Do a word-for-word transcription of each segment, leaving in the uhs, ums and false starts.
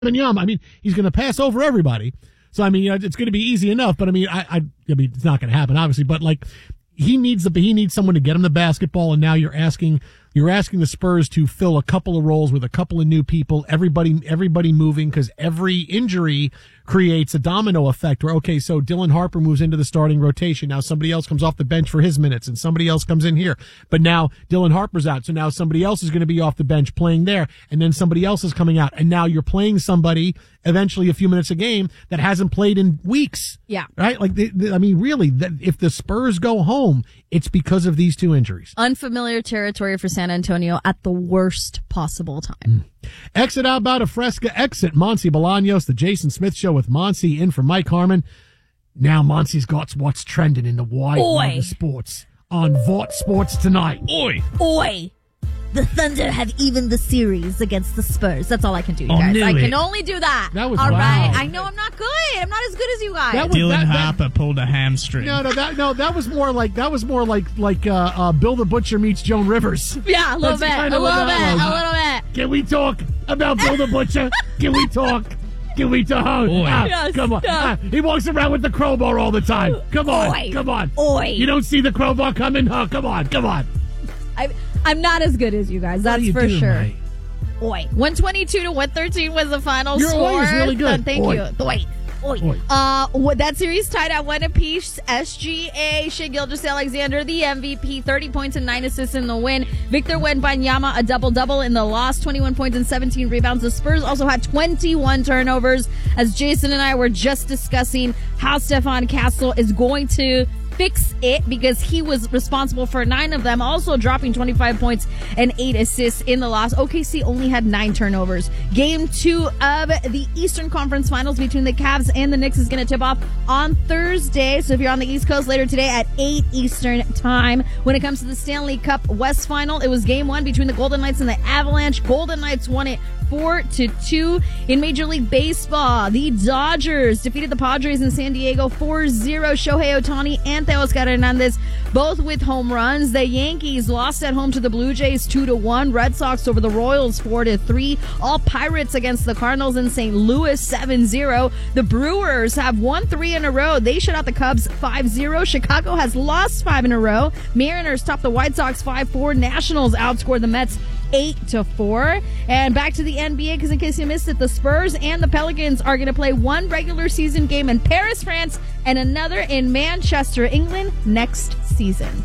Wembanyama. I mean, he's going to pass over everybody. So, I mean, you know, it's going to be easy enough, but I mean, I, I, I mean, it's not going to happen, obviously, but like, he needs the, he needs someone to get him the basketball, and now you're asking, you're asking the Spurs to fill a couple of roles with a couple of new people, everybody, everybody moving, because every injury creates a domino effect where, okay, so Dylan Harper moves into the starting rotation. Now somebody else comes off the bench for his minutes and somebody else comes in here. But now Dylan Harper's out. So now somebody else is going to be off the bench playing there. And then somebody else is coming out. And now you're playing somebody eventually a few minutes a game that hasn't played in weeks. Yeah. Right? Like, they, they, I mean, really, the, if the Spurs go home, it's because of these two injuries. Unfamiliar territory for San Antonio at the worst possible time. Mm. Exit out about a Fresca exit. Monty Bolaños, the Jason Smith Show with Monty in for Mike Harmon. Now Monty's got what's trending in the wide world of sports on Vought Sports Tonight. Oi! Oi! The Thunder have evened the series against the Spurs. That's all I can do, you Oh, guys. knew I it. can only do that. That was all wow. right. I know I'm not good. I'm not as good as you guys. That was- Dylan that- that- Harper pulled a hamstring. No, no, that no, that was more like that was more like like uh, uh, Bill the Butcher meets Joan Rivers. yeah, a little That's bit. kinda A what little bit. that was. A little bit. Can we talk about Bill the Butcher? Can we talk? Can we talk? Oi. Ah, Yes, come on. yeah. Ah, he walks around with the crowbar all the time. Come on. Oi. Come on. Oi. You don't see the crowbar coming? Oh, come on. Come on. I, I'm not as good as you guys. What That's do you for do, sure. mate? Oi. one twenty-two to one thirteen was the final Your score. oi is really good. Uh, thank Oi. you. Oi. Oi. Oi. Uh, what, that series tied at one apiece. S G A, Shai Gilgeous-Alexander, the M V P, thirty points and nine assists in the win. Victor Wembanyama, a double-double in the loss, twenty-one points and seventeen rebounds. The Spurs also had twenty-one turnovers, as Jason and I were just discussing how Stephon Castle is going to fix it because he was responsible for nine of them, also dropping twenty-five points and eight assists in the loss. O K C only had nine turnovers. Game two of the Eastern Conference Finals between the Cavs and the Knicks is going to tip off on Thursday. So if you're on the East Coast, later today at eight Eastern time. When it comes to the Stanley Cup West Final, it was game one between the Golden Knights and the Avalanche. Golden Knights won it four to two. In Major League Baseball, the Dodgers defeated the Padres in San Diego four zero. Shohei Ohtani and Teoscar Hernandez both with home runs. The Yankees lost at home to the Blue Jays two to one. Red Sox over the Royals four to three. All Pirates against the Cardinals in Saint Louis seven zero. The Brewers have won three in a row. They shut out the Cubs five zero. Chicago has lost five in a row. Mariners top the White Sox five four. Nationals outscored the Mets eight to four. And back to the N B A, because in case you missed it, the Spurs and the Pelicans are going to play one regular season game in Paris, France, and another in Manchester, England next season.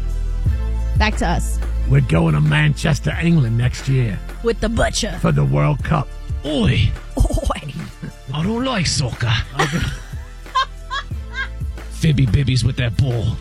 Back to us. We're going to Manchester, England next year With the Butcher. for the World Cup. Oi! Oi. I don't like soccer. Fibby bibbies with that ball.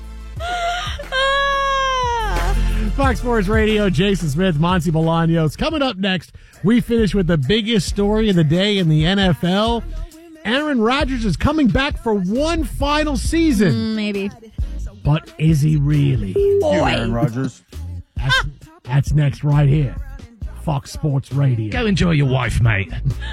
Fox Sports Radio, Jason Smith, Monty Bolaños. Coming up next, we finish with the biggest story of the day in the N F L. Aaron Rodgers is coming back for one final season. Mm, maybe. But is he really? Oi. Aaron Rodgers. That's, that's next right here. Fox Sports Radio. Go enjoy your wife, mate.